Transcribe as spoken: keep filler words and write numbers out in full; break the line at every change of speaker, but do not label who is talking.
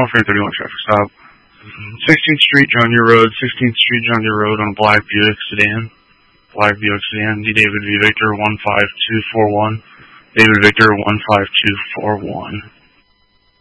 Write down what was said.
one for thirty-one traffic stop. sixteenth Street, John Deere Road, sixteenth Street, John Deere Road on a black Buick sedan. Black Buick sedan, D. David V. Victor one five two four one. David Victor one five two four one.